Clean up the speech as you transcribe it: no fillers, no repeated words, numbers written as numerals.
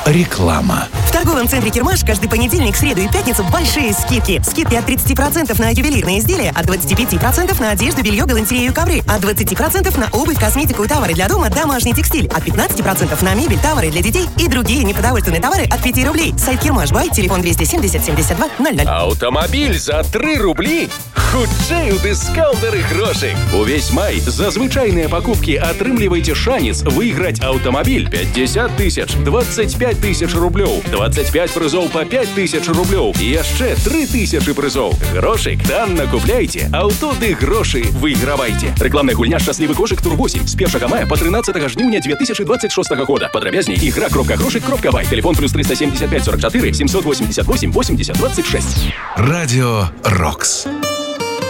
Реклама. В торговом центре «Кермаш» каждый понедельник, среду и пятницу большие скидки. Скидки от 30% на ювелирные изделия, от 25% на одежду, белье, галантерею и ковры, от 20% на обувь, косметику и товары для дома, домашний текстиль, от 15% на мебель, товары для детей и другие непродовольственные товары от 5 рублей. Сайт «Кермаш Бай», телефон 270 72 00. Автомобіль за 3 рублі? Хутчэй у дыскаўнтары грошай. Увесь май за звычайныя пакупкі атрымлівайце шанец выйграць аўтамабіль 50 тысяч, 25 тысяч рублёў, 25 прызоў па 5 тысяч рублёў і яшчэ 3 тысячы прызоў. Грошик танна купляйце, аўто ды грошы выйгравайце. Рэкламная гульня «Шчаслівы кошык Тур 8» з 1 мая па 13 жніўня 2026 года. Падрабязней игра.грошик.бай. Телефон плюс 375 44 788 80 26. Радио «Рокс».